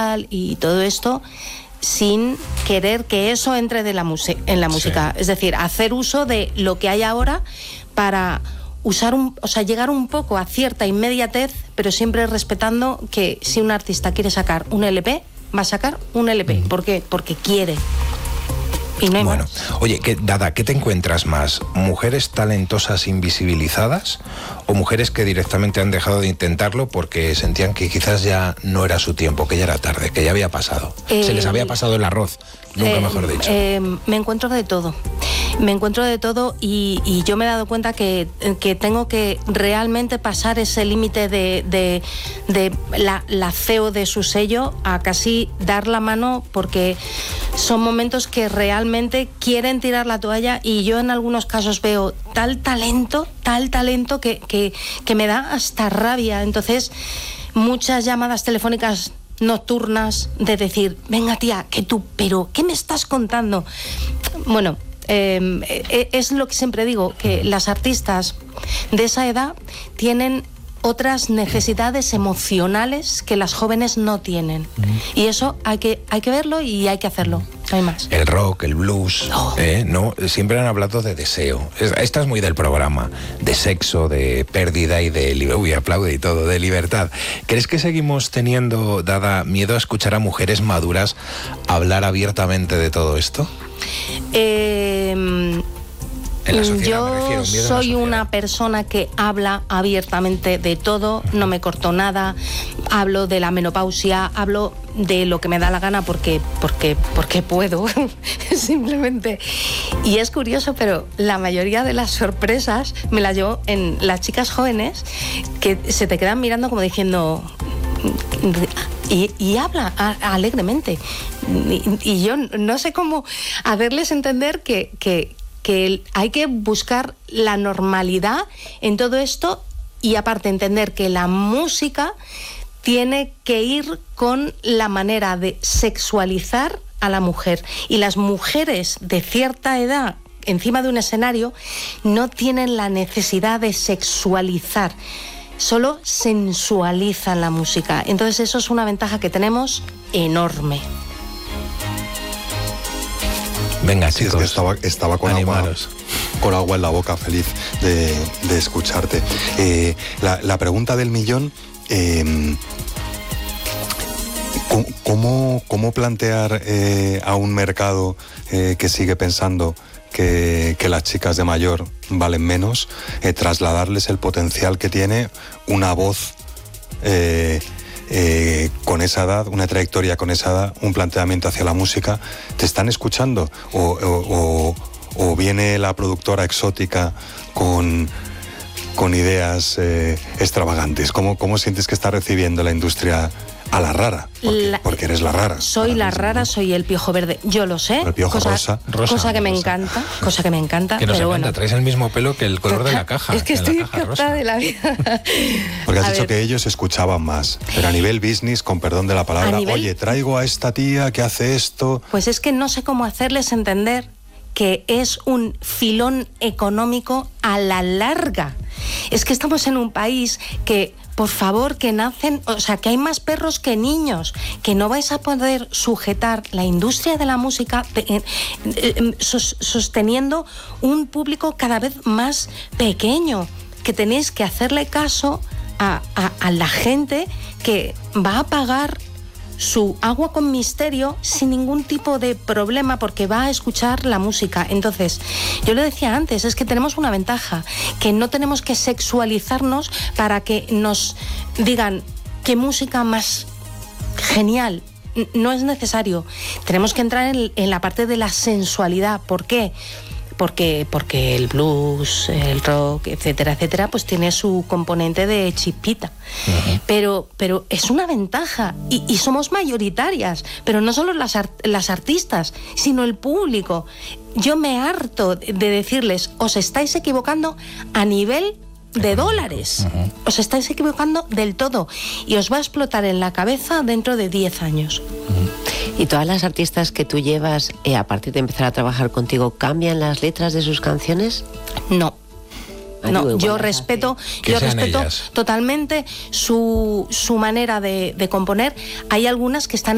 digital y todo esto, sin querer que eso entre en la música. Es decir, hacer uso de lo que hay ahora para llegar un poco a cierta inmediatez, pero siempre respetando que si un artista quiere sacar un LP, va a sacar un LP. ¿Por qué? Porque quiere. Y no hay más. Oye, Dada, ¿qué te encuentras más? ¿Mujeres talentosas invisibilizadas o mujeres que directamente han dejado de intentarlo porque sentían que quizás ya no era su tiempo, que ya era tarde, que ya había pasado? Se les había pasado el arroz, nunca mejor dicho. Me encuentro de todo. Y yo me he dado cuenta que tengo que realmente pasar ese límite de la CEO de su sello a casi dar la mano, porque son momentos que realmente quieren tirar la toalla, y yo en algunos casos veo tal talento que me da hasta rabia. Entonces, muchas llamadas telefónicas nocturnas de decir, venga tía, que tú, pero ¿qué me estás contando? Bueno, es lo que siempre digo, que las artistas de esa edad tienen otras necesidades emocionales que las jóvenes no tienen. Y eso hay que verlo y hay que hacerlo. No hay más. El rock, el blues, ¿no? Siempre han hablado de deseo. Esta es muy del programa, de sexo, de pérdida y de... Uy, aplaude y todo, de libertad. ¿Crees que seguimos teniendo, Dada, miedo a escuchar a mujeres maduras hablar abiertamente de todo esto? Yo soy una persona que habla abiertamente de todo, no me corto nada, hablo de la menopausia, hablo de lo que me da la gana porque puedo, simplemente. Y es curioso, pero la mayoría de las sorpresas me las llevo en las chicas jóvenes, que se te quedan mirando como diciendo... Y habla alegremente. Y yo no sé cómo hacerles entender que hay que buscar la normalidad en todo esto, y aparte entender que la música tiene que ir con la manera de sexualizar a la mujer. Y las mujeres de cierta edad encima de un escenario no tienen la necesidad de sexualizar, solo sensualizan la música. Entonces eso es una ventaja que tenemos enorme. Venga, chicos, es que estaba con agua en la boca, feliz de escucharte. La pregunta del millón, ¿cómo plantear a un mercado que sigue pensando que las chicas de mayor valen menos, trasladarles el potencial que tiene una voz con esa edad, una trayectoria con esa edad, un planteamiento hacia la música? ¿Te están escuchando? ¿O viene la productora exótica con ideas extravagantes? ¿Cómo sientes que está recibiendo la industria a la rara? Porque eres la rara. Soy la rara, ¿no? Soy el piojo verde. Yo lo sé. El piojo rosa. Cosa que me encanta. Cosa que me encanta. Que nos pero encanta. Bueno. Traes el mismo pelo que el color de la caja. Es que estoy encantada de la vida. Porque has dicho que ellos escuchaban más. Pero a nivel business, con perdón de la palabra, oye, traigo a esta tía que hace esto. Pues es que no sé cómo hacerles entender que es un filón económico a la larga. Es que estamos en un país que, por favor, que nacen, o sea, que hay más perros que niños, que no vais a poder sujetar la industria de la música sosteniendo un público cada vez más pequeño, que tenéis que hacerle caso a la gente que va a pagar su agua con misterio sin ningún tipo de problema, porque va a escuchar la música. Entonces, yo lo decía antes, es que tenemos una ventaja, que no tenemos que sexualizarnos para que nos digan qué música más genial. No es necesario. Tenemos que entrar en la parte de la sensualidad. ¿Por qué? Porque el blues, el rock, etcétera, etcétera, pues tiene su componente de chispita. Uh-huh. Pero es una ventaja, y somos mayoritarias, pero no solo las artistas, sino el público. Yo me harto de decirles, os estáis equivocando a nivel de dólares. Uh-huh. Os estáis equivocando del todo, y os va a explotar en la cabeza dentro de 10 años. Uh-huh. ¿Y todas las artistas que tú llevas, a partir de empezar a trabajar contigo, cambian las letras de sus canciones? No. No, yo respeto totalmente su manera de componer. Hay algunas que están